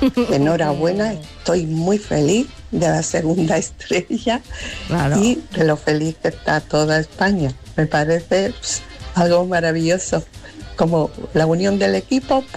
Enhorabuena, estoy muy feliz de la segunda estrella. Claro. Y de lo feliz que está toda España. Me parece algo maravilloso. Como la unión del equipo,